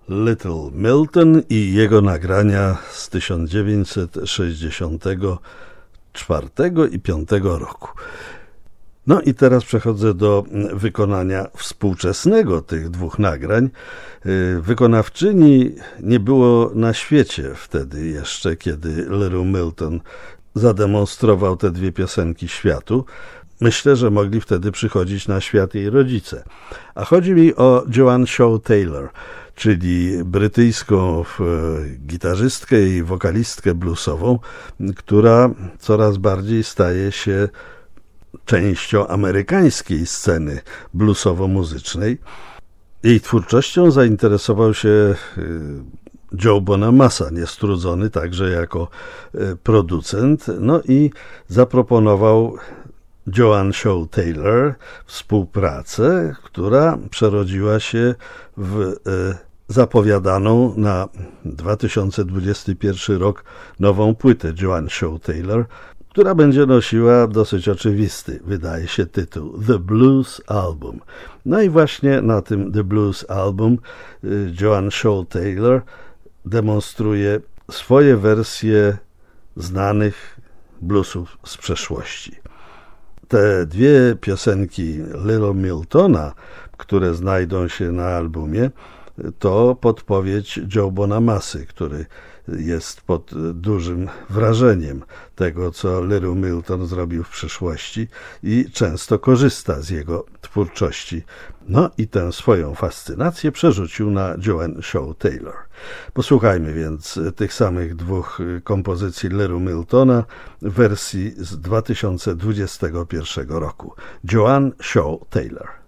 Little Milton i jego nagrania z 1964 i 5 roku. No i teraz przechodzę do wykonania współczesnego tych dwóch nagrań. Wykonawczyni nie było na świecie wtedy jeszcze, kiedy Little Milton zademonstrował te dwie piosenki światu. Myślę, że mogli wtedy przychodzić na świat jej rodzice. A chodzi mi o Joan Shaw Taylor, czyli brytyjską gitarzystkę i wokalistkę bluesową, która coraz bardziej staje się częścią amerykańskiej sceny bluesowo-muzycznej. Jej twórczością zainteresował się Joe Bonamassa, niestrudzony także jako producent, no i zaproponował Joan Shaw Taylor współpracę, która przerodziła się w zapowiadaną na 2021 rok nową płytę Joan Shaw Taylor, która będzie nosiła dosyć oczywisty, wydaje się, tytuł The Blues Album. No i właśnie na tym The Blues Album Joan Shaw Taylor demonstruje swoje wersje znanych bluesów z przeszłości. Te dwie piosenki Little Miltona, które znajdą się na albumie, to podpowiedź Joe Bonamassy, który jest pod dużym wrażeniem tego, co Little Milton zrobił w przyszłości i często korzysta z jego twórczości. No i tę swoją fascynację przerzucił na Joan Shaw Taylor. Posłuchajmy więc tych samych dwóch kompozycji Little Miltona w wersji z 2021 roku. Joan Shaw Taylor.